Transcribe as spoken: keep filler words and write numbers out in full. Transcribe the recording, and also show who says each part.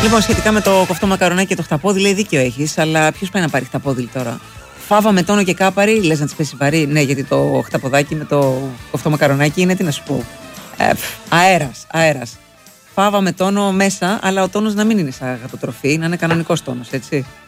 Speaker 1: Λοιπόν, σχετικά με το κοφτό μακαρονάκι και το χταπόδι, λέει δίκιο έχεις, αλλά ποιος πάει να πάρει χταπόδι τώρα? Φάβα με τόνο και κάπαρη, λες να της πέσει βαρύ? Ναι, γιατί το χταποδάκι με το κοφτό μακαρονάκι είναι, τι να σου πω. Ε, αέρας, αέρας. Φάβα με τόνο μέσα, αλλά ο τόνος να μην είναι σαν γατοτροφή, να είναι κανονικός τόνος, έτσι.